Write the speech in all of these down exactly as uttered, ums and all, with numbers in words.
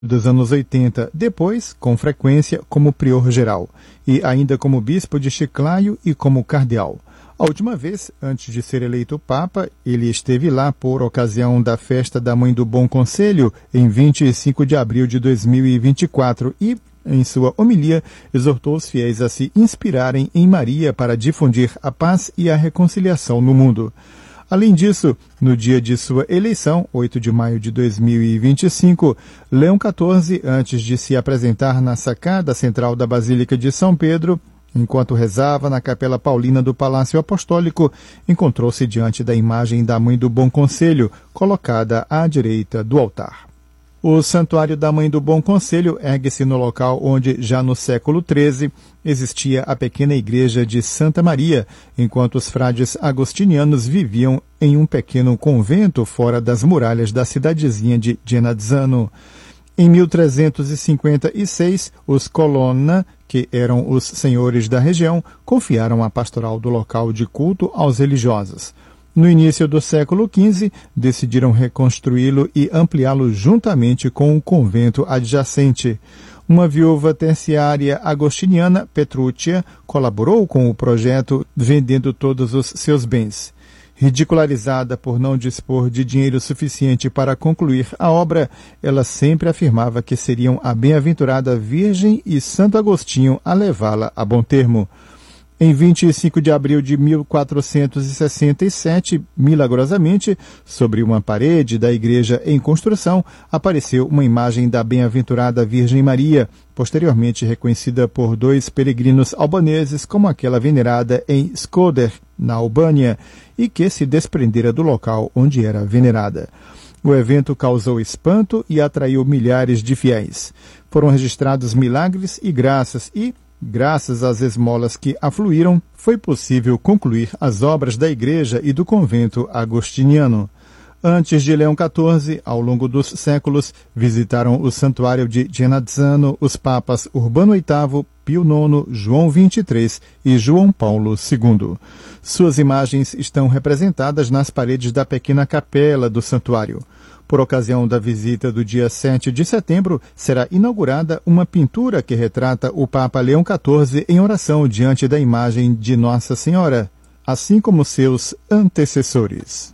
dos anos oitenta, depois, com frequência, como prior geral, e ainda como bispo de Chiclayo e como cardeal. A última vez, antes de ser eleito Papa, ele esteve lá por ocasião da festa da Mãe do Bom Conselho, em vinte e cinco de abril de dois mil e vinte e quatro, e, em sua homilia, exortou os fiéis a se inspirarem em Maria para difundir a paz e a reconciliação no mundo. Além disso, no dia de sua eleição, oito de maio de dois mil e vinte e cinco, Leão quatorze, antes de se apresentar na sacada central da Basílica de São Pedro, enquanto rezava na Capela Paulina do Palácio Apostólico, encontrou-se diante da imagem da Mãe do Bom Conselho, colocada à direita do altar. O Santuário da Mãe do Bom Conselho ergue-se no local onde, já no século treze, existia a pequena igreja de Santa Maria, enquanto os frades agostinianos viviam em um pequeno convento fora das muralhas da cidadezinha de Genazzano. Em mil trezentos e cinquenta e seis, os Colonna, que eram os senhores da região, confiaram a pastoral do local de culto aos religiosos. No início do século quinze, decidiram reconstruí-lo e ampliá-lo juntamente com o convento adjacente. Uma viúva terciária agostiniana, Petruccia, colaborou com o projeto, vendendo todos os seus bens. Ridicularizada por não dispor de dinheiro suficiente para concluir a obra, ela sempre afirmava que seriam a bem-aventurada Virgem e Santo Agostinho a levá-la a bom termo. Em vinte e cinco de abril de mil quatrocentos e sessenta e sete, milagrosamente, sobre uma parede da igreja em construção, apareceu uma imagem da bem-aventurada Virgem Maria, posteriormente reconhecida por dois peregrinos albaneses como aquela venerada em Skoder, na Albânia, e que se desprendera do local onde era venerada. O evento causou espanto e atraiu milhares de fiéis. Foram registrados milagres e graças e, graças às esmolas que afluíram, foi possível concluir as obras da igreja e do convento agostiniano. Antes de Leão quatorze, ao longo dos séculos, visitaram o santuário de Genazzano os papas Urbano oitavo, Pio nono, João vinte e três e João Paulo segundo. Suas imagens estão representadas nas paredes da pequena capela do santuário. Por ocasião da visita do dia sete de setembro, será inaugurada uma pintura que retrata o Papa Leão quatorze em oração diante da imagem de Nossa Senhora, assim como seus antecessores.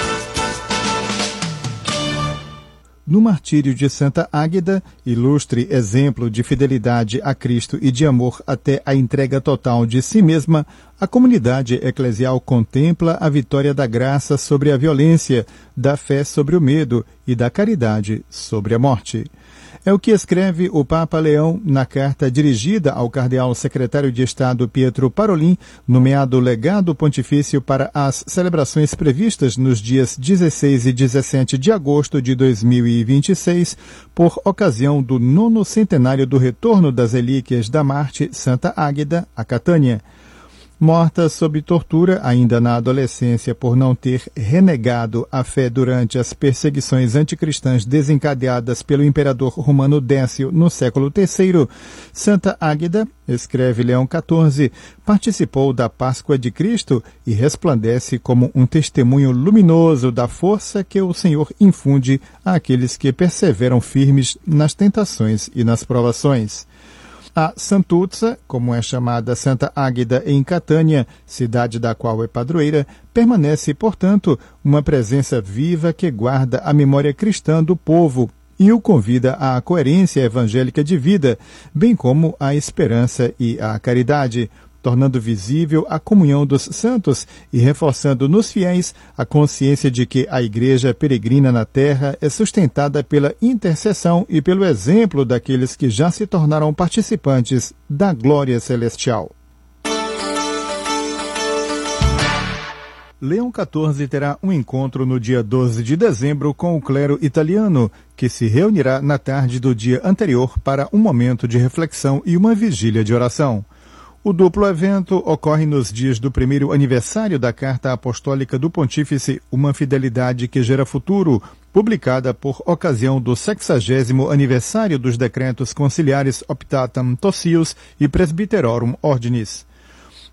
No martírio de Santa Águeda, ilustre exemplo de fidelidade a Cristo e de amor até a entrega total de si mesma, a comunidade eclesial contempla a vitória da graça sobre a violência, da fé sobre o medo e da caridade sobre a morte. É o que escreve o Papa Leão na carta dirigida ao cardeal secretário de Estado Pietro Parolin, nomeado legado pontifício para as celebrações previstas nos dias dezesseis e dezessete de agosto de dois mil e vinte e seis, por ocasião do nono centenário do retorno das relíquias da Marte Santa Águeda a Catânia. Morta sob tortura, ainda na adolescência, por não ter renegado a fé durante as perseguições anticristãs desencadeadas pelo imperador romano Décio no século terceiro, Santa Águeda, escreve Leão quatorze, participou da Páscoa de Cristo e resplandece como um testemunho luminoso da força que o Senhor infunde àqueles que perseveram firmes nas tentações e nas provações. A Santuzza, como é chamada Santa Águeda em Catânia, cidade da qual é padroeira, permanece, portanto, uma presença viva que guarda a memória cristã do povo e o convida à coerência evangélica de vida, bem como à esperança e à caridade, tornando visível a comunhão dos santos e reforçando nos fiéis a consciência de que a Igreja peregrina na terra é sustentada pela intercessão e pelo exemplo daqueles que já se tornaram participantes da glória celestial. Leão quatorze terá um encontro no dia doze de dezembro com o clero italiano, que se reunirá na tarde do dia anterior para um momento de reflexão e uma vigília de oração. O duplo evento ocorre nos dias do primeiro aniversário da Carta Apostólica do Pontífice Uma Fidelidade que Gera Futuro, publicada por ocasião do sexagésimo aniversário dos decretos conciliares Optatam Tossius e Presbyterorum Ordinis.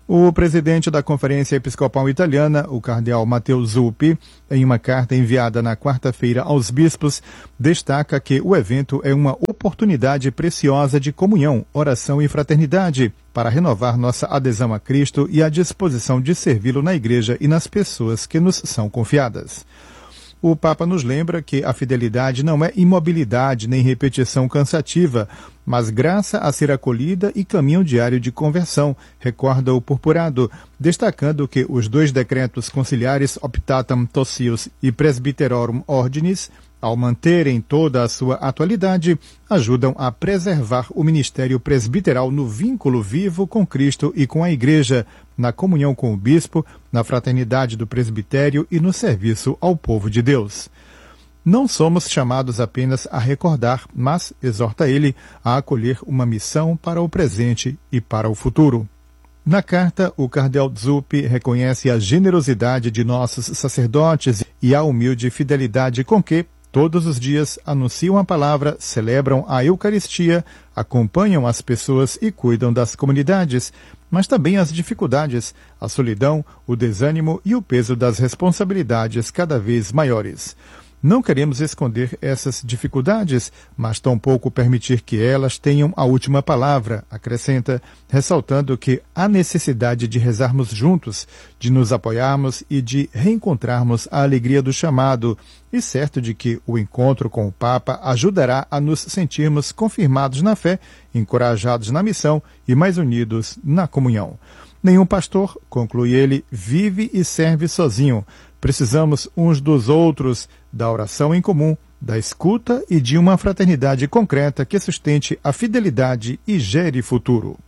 O presidente da Conferência Episcopal Italiana, o cardeal Matteo Zuppi, em uma carta enviada na quarta-feira aos bispos, destaca que o evento é uma oportunidade preciosa de comunhão, oração e fraternidade para renovar nossa adesão a Cristo e a disposição de servi-lo na Igreja e nas pessoas que nos são confiadas. O Papa nos lembra que a fidelidade não é imobilidade nem repetição cansativa, mas graça a ser acolhida e caminho diário de conversão, recorda o purpurado, destacando que os dois decretos conciliares Optatam Totius e Presbyterorum Ordinis, ao manterem toda a sua atualidade, ajudam a preservar o ministério presbiteral no vínculo vivo com Cristo e com a Igreja, na comunhão com o bispo, na fraternidade do presbitério e no serviço ao povo de Deus. Não somos chamados apenas a recordar, mas, exorta ele, a acolher uma missão para o presente e para o futuro. Na carta, o cardeal Zuppi reconhece a generosidade de nossos sacerdotes e a humilde fidelidade com que, todos os dias, anunciam a palavra, celebram a Eucaristia, acompanham as pessoas e cuidam das comunidades, mas também as dificuldades, a solidão, o desânimo e o peso das responsabilidades cada vez maiores. Não queremos esconder essas dificuldades, mas tampouco permitir que elas tenham a última palavra, acrescenta, ressaltando que há necessidade de rezarmos juntos, de nos apoiarmos e de reencontrarmos a alegria do chamado, e certo de que o encontro com o Papa ajudará a nos sentirmos confirmados na fé, encorajados na missão e mais unidos na comunhão. Nenhum pastor, conclui ele, vive e serve sozinho. Precisamos uns dos outros, da oração em comum, da escuta e de uma fraternidade concreta que sustente a fidelidade e gere futuro.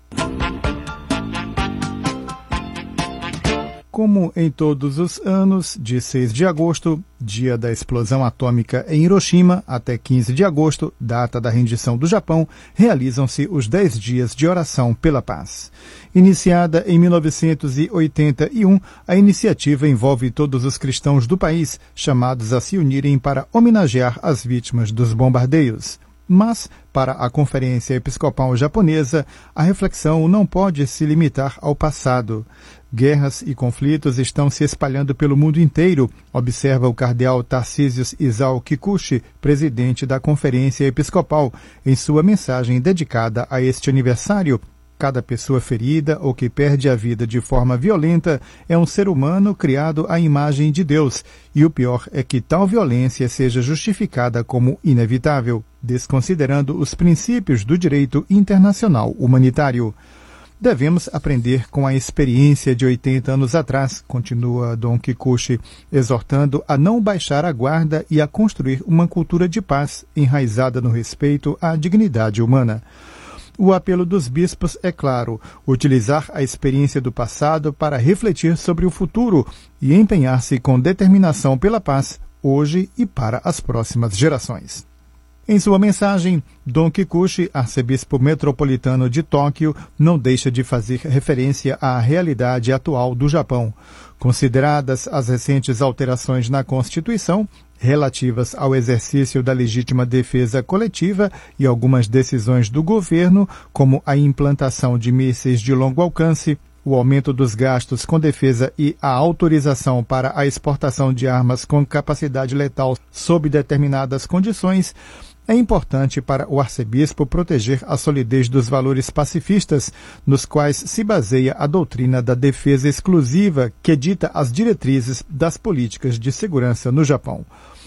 Como em todos os anos, de seis de agosto, dia da explosão atômica em Hiroshima, até quinze de agosto, data da rendição do Japão, realizam-se os dez dias de oração pela paz. Iniciada em mil novecentos e oitenta e um, a iniciativa envolve todos os cristãos do país, chamados a se unirem para homenagear as vítimas dos bombardeios. Mas, para a Conferência Episcopal Japonesa, a reflexão não pode se limitar ao passado. Guerras e conflitos estão se espalhando pelo mundo inteiro, observa o cardeal Tarcísius Isao Kikuchi, presidente da Conferência Episcopal, em sua mensagem dedicada a este aniversário. Cada pessoa ferida ou que perde a vida de forma violenta é um ser humano criado à imagem de Deus, e o pior é que tal violência seja justificada como inevitável, desconsiderando os princípios do direito internacional humanitário. Devemos aprender com a experiência de oitenta anos atrás, continua Dom Kikuchi, exortando a não baixar a guarda e a construir uma cultura de paz enraizada no respeito à dignidade humana. O apelo dos bispos é claro, utilizar a experiência do passado para refletir sobre o futuro e empenhar-se com determinação pela paz, hoje e para as próximas gerações. Em sua mensagem, Dom Kikuchi, arcebispo metropolitano de Tóquio, não deixa de fazer referência à realidade atual do Japão. Consideradas as recentes alterações na Constituição, relativas ao exercício da legítima defesa coletiva e algumas decisões do governo, como a implantação de mísseis de longo alcance, o aumento dos gastos com defesa e a autorização para a exportação de armas com capacidade letal sob determinadas condições, é importante para o arcebispo proteger a solidez dos valores pacifistas, nos quais se baseia a doutrina da defesa exclusiva que dita as diretrizes das políticas de segurança no Japão.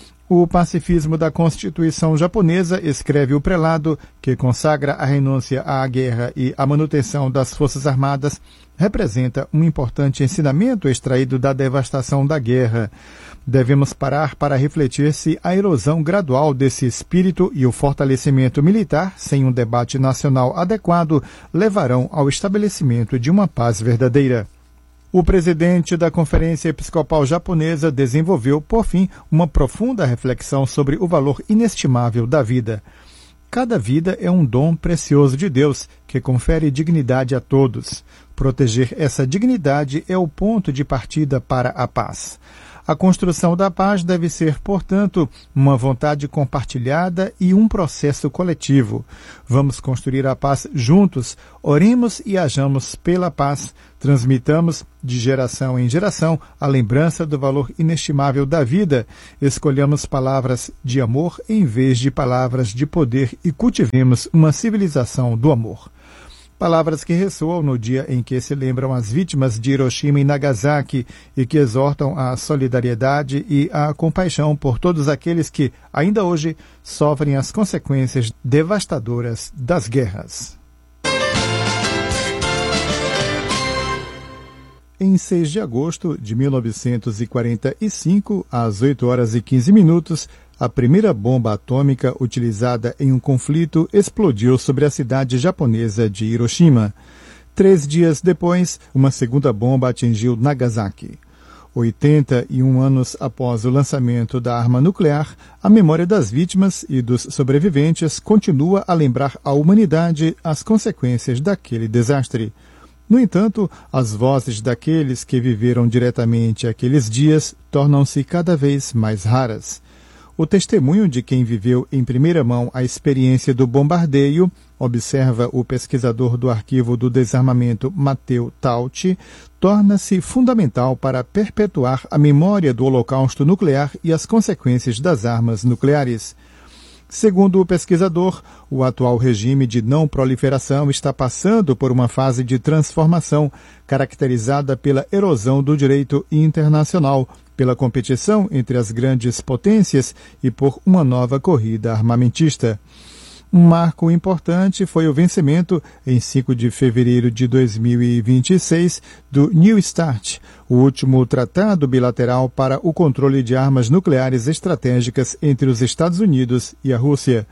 O pacifismo da Constituição japonesa, escreve o prelado, que consagra a renúncia à guerra e a manutenção das Forças Armadas, representa um importante ensinamento extraído da devastação da guerra. Devemos parar para refletir se a erosão gradual desse espírito e o fortalecimento militar, sem um debate nacional adequado, levarão ao estabelecimento de uma paz verdadeira. O presidente da Conferência Episcopal Japonesa desenvolveu, por fim, uma profunda reflexão sobre o valor inestimável da vida. Cada vida é um dom precioso de Deus, que confere dignidade a todos. Proteger essa dignidade é o ponto de partida para a paz. A construção da paz deve ser, portanto, uma vontade compartilhada e um processo coletivo. Vamos construir a paz juntos, oremos e hajamos pela paz, transmitamos de geração em geração a lembrança do valor inestimável da vida, escolhamos palavras de amor em vez de palavras de poder e cultivemos uma civilização do amor. Palavras que ressoam no dia em que se lembram as vítimas de Hiroshima e Nagasaki e que exortam a solidariedade e a compaixão por todos aqueles que, ainda hoje, sofrem as consequências devastadoras das guerras. Em seis de agosto de mil novecentos e quarenta e cinco, às oito horas e quinze minutos, a primeira bomba atômica utilizada em um conflito explodiu sobre a cidade japonesa de Hiroshima. Três dias depois, uma segunda bomba atingiu Nagasaki. oitenta e um anos após o lançamento da arma nuclear, a memória das vítimas e dos sobreviventes continua a lembrar à humanidade as consequências daquele desastre. No entanto, as vozes daqueles que viveram diretamente aqueles dias tornam-se cada vez mais raras. O testemunho de quem viveu em primeira mão a experiência do bombardeio, observa o pesquisador do Arquivo do Desarmamento Matteo Tauti, torna-se fundamental para perpetuar a memória do Holocausto nuclear e as consequências das armas nucleares. Segundo o pesquisador, o atual regime de não proliferação está passando por uma fase de transformação caracterizada pela erosão do direito internacional, pela competição entre as grandes potências e por uma nova corrida armamentista. Um marco importante foi o vencimento, em cinco de fevereiro de dois mil e vinte e seis, do New START, o último tratado bilateral para o controle de armas nucleares estratégicas entre os Estados Unidos e a Rússia.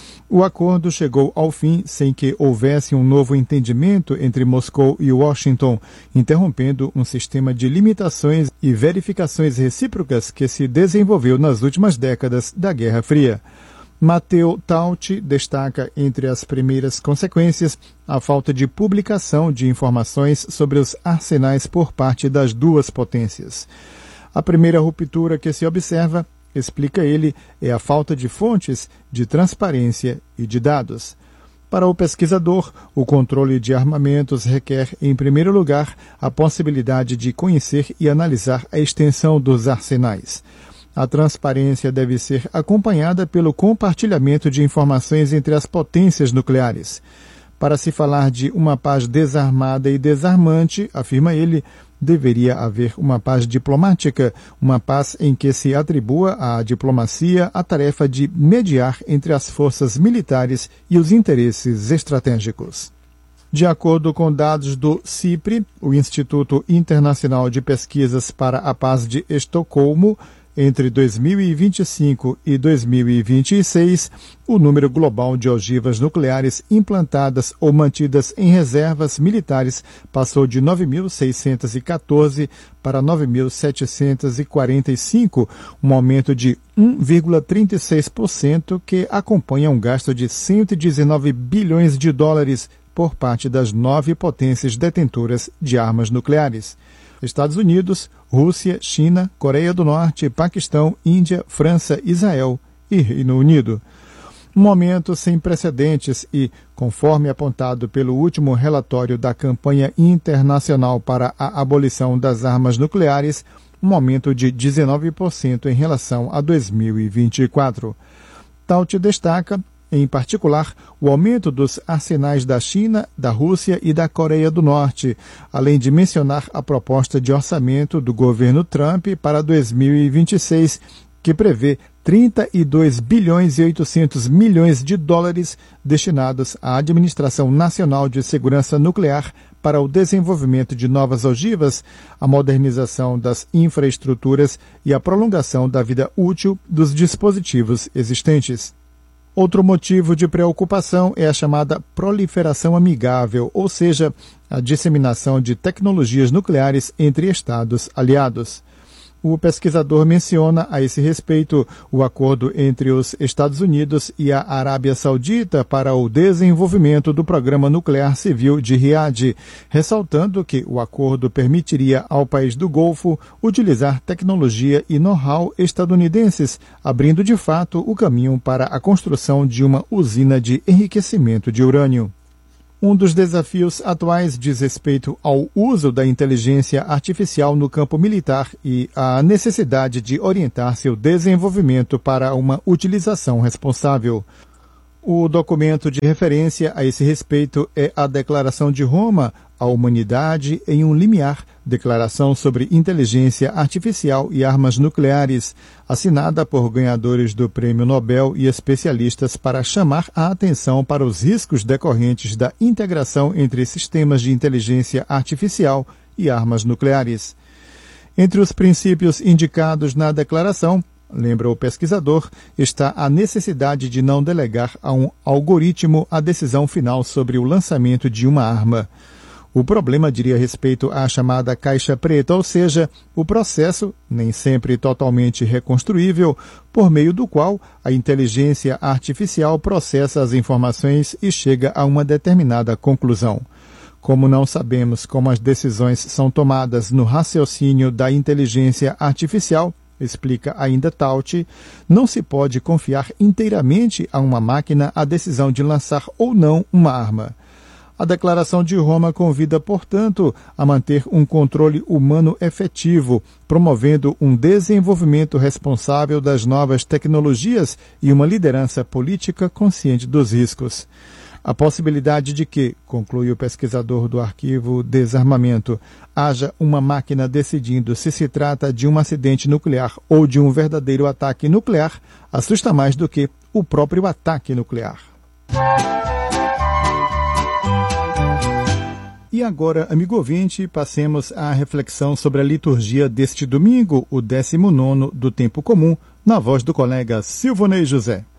O acordo chegou ao fim sem que houvesse um novo entendimento entre Moscou e Washington, interrompendo um sistema de limitações e verificações recíprocas que se desenvolveu nas últimas décadas da Guerra Fria. Matteo Tauti destaca entre as primeiras consequências a falta de publicação de informações sobre os arsenais por parte das duas potências. A primeira ruptura que se observa, explica ele, é a falta de fontes, de transparência e de dados. Para o pesquisador, o controle de armamentos requer, em primeiro lugar, a possibilidade de conhecer e analisar a extensão dos arsenais. A transparência deve ser acompanhada pelo compartilhamento de informações entre as potências nucleares. Para se falar de uma paz desarmada e desarmante, afirma ele, deveria haver uma paz diplomática, uma paz em que se atribua à diplomacia a tarefa de mediar entre as forças militares e os interesses estratégicos. De acordo com dados do CIPRE, o Instituto Internacional de Pesquisas para a Paz de Estocolmo, entre dois mil e vinte e cinco e dois mil e vinte e seis, o número global de ogivas nucleares implantadas ou mantidas em reservas militares passou de nove mil seiscentos e quatorze para nove mil setecentos e quarenta e cinco, um aumento de um vírgula trinta e seis por cento que acompanha um gasto de cento e dezenove bilhões de dólares por parte das nove potências detentoras de armas nucleares: Estados Unidos, Rússia, China, Coreia do Norte, Paquistão, Índia, França, Israel e Reino Unido. Um momento sem precedentes e, conforme apontado pelo último relatório da Campanha Internacional para a Abolição das Armas Nucleares, um aumento de dezenove por cento em relação a dois mil e vinte e quatro. Tauti destaca, em particular, o aumento dos arsenais da China, da Rússia e da Coreia do Norte, além de mencionar a proposta de orçamento do governo Trump para dois mil e vinte e seis, que prevê trinta e dois bilhões e oitocentos milhões de dólares destinados à Administração Nacional de Segurança Nuclear para o desenvolvimento de novas ogivas, a modernização das infraestruturas e a prolongação da vida útil dos dispositivos existentes. Outro motivo de preocupação é a chamada proliferação amigável, ou seja, a disseminação de tecnologias nucleares entre Estados aliados. O pesquisador menciona a esse respeito o acordo entre os Estados Unidos e a Arábia Saudita para o desenvolvimento do programa nuclear civil de Riad, ressaltando que o acordo permitiria ao país do Golfo utilizar tecnologia e know-how estadunidenses, abrindo de fato o caminho para a construção de uma usina de enriquecimento de urânio. Um dos desafios atuais diz respeito ao uso da inteligência artificial no campo militar e à necessidade de orientar seu desenvolvimento para uma utilização responsável. O documento de referência a esse respeito é a Declaração de Roma, a Humanidade em um Limiar, Declaração sobre Inteligência Artificial e Armas Nucleares, assinada por ganhadores do Prêmio Nobel e especialistas para chamar a atenção para os riscos decorrentes da integração entre sistemas de inteligência artificial e armas nucleares. Entre os princípios indicados na declaração, lembra o pesquisador, está a necessidade de não delegar a um algoritmo a decisão final sobre o lançamento de uma arma. O problema diria respeito à chamada caixa preta, ou seja, o processo, nem sempre totalmente reconstruível, por meio do qual a inteligência artificial processa as informações e chega a uma determinada conclusão. Como não sabemos como as decisões são tomadas no raciocínio da inteligência artificial, explica ainda Tauti, não se pode confiar inteiramente a uma máquina a decisão de lançar ou não uma arma. A Declaração de Roma convida, portanto, a manter um controle humano efetivo, promovendo um desenvolvimento responsável das novas tecnologias e uma liderança política consciente dos riscos. A possibilidade de que, conclui o pesquisador do arquivo Desarmamento, haja uma máquina decidindo se se trata de um acidente nuclear ou de um verdadeiro ataque nuclear assusta mais do que o próprio ataque nuclear. E agora, amigo ouvinte, passemos à reflexão sobre a liturgia deste domingo, o décimo nono do Tempo Comum, na voz do colega Silvonei José.